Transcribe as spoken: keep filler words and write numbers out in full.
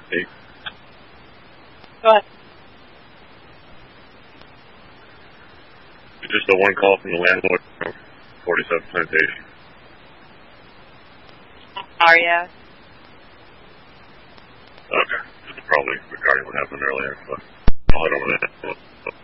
Hey. Go ahead. Just a one call from the landlord from forty-seven Plantation. Aria. Okay. This is probably regarding what happened earlier, but I'll head over there.